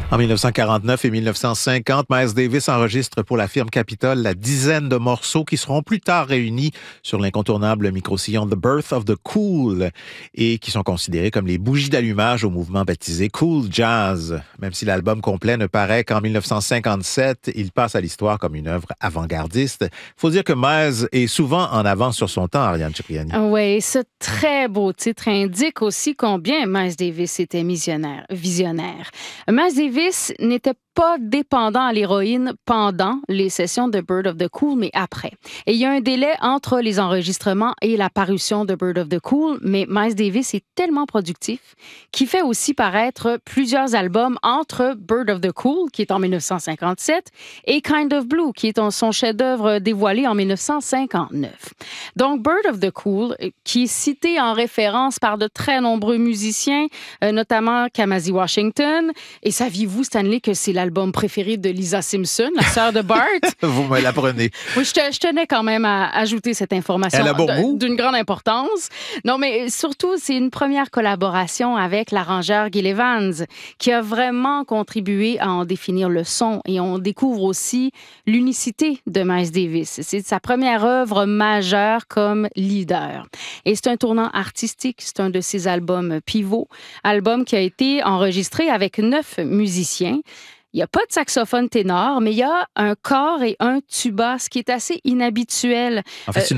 En 1949 et 1950, Miles Davis enregistre pour la firme Capitol la dizaine de morceaux qui seront plus tard réunis sur l'incontournable micro-sillon The Birth of the Cool et qui sont considérés comme les bougies d'allumage au mouvement baptisé Cool Jazz. Même si l'album complet ne paraît qu'en 1957, il passe à l'histoire comme une œuvre avant-gardiste. Il faut dire que Miles est souvent en avance sur son temps, Ariane Cipriani. Oui, ce très beau titre indique aussi combien Miles Davis était visionnaire. Miles Davis n'était pas dépendant à l'héroïne pendant les sessions de Bird of the Cool, mais après. Et il y a un délai entre les enregistrements et la parution de Bird of the Cool, mais Miles Davis est tellement productif qu'il fait aussi paraître plusieurs albums entre Bird of the Cool, qui est en 1957, et Kind of Blue, qui est son chef-d'œuvre dévoilé en 1959. Donc, Bird of the Cool, qui est cité en référence par de très nombreux musiciens, notamment Kamasi Washington, et saviez-vous, Stanley, que c'est l'album préféré de Lisa Simpson, la sœur de Bart? Vous me l'apprenez. Oui, je tenais quand même à ajouter cette information. Elle a bon goût. D'une grande importance. Non, mais surtout, c'est une première collaboration avec l'arrangeur Gil Evans, qui a vraiment contribué à en définir le son. Et on découvre aussi l'unicité de Miles Davis. C'est sa première œuvre majeure comme leader. Et c'est un tournant artistique. C'est un de ses albums pivots. Album qui a été enregistré avec 9 musiciens. Il n'y a pas de saxophone ténor, mais il y a un cor et un tuba, ce qui est assez inhabituel. En fait, c'est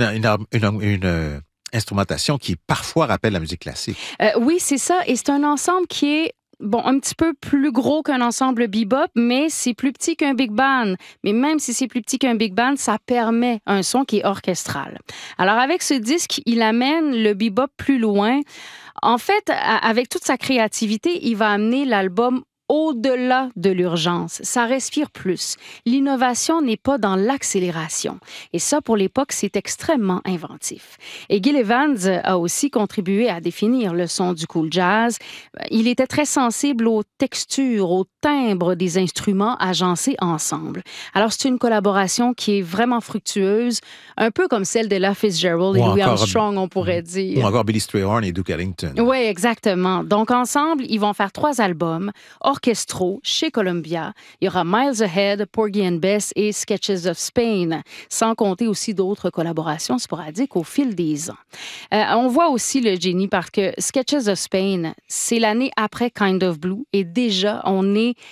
une instrumentation qui parfois rappelle la musique classique. Oui, c'est ça. Et c'est un ensemble qui est un petit peu plus gros qu'un ensemble bebop, mais c'est plus petit qu'un big band. Mais même si c'est plus petit qu'un big band, ça permet un son qui est orchestral. Alors, avec ce disque, il amène le bebop plus loin. En fait, avec toute sa créativité, il va amener l'album au-delà de l'urgence. Ça respire plus. L'innovation n'est pas dans l'accélération. Et ça, pour l'époque, c'est extrêmement inventif. Et Gil Evans a aussi contribué à définir le son du cool jazz. Il était très sensible aux textures, aux timbres des instruments agencés ensemble. Alors, c'est une collaboration qui est vraiment fructueuse, un peu comme celle de Ella Fitzgerald et Louis Armstrong, on pourrait dire. Ou encore Billy Strayhorn et Duke Ellington. Oui, exactement. Donc, ensemble, ils vont faire 3 albums orchestraux chez Columbia. Il y aura Miles Ahead, Porgy and Bess et Sketches of Spain, sans compter aussi d'autres collaborations sporadiques au fil des ans. On voit aussi le génie parce que Sketches of Spain, c'est l'année après Kind of Blue et déjà, on est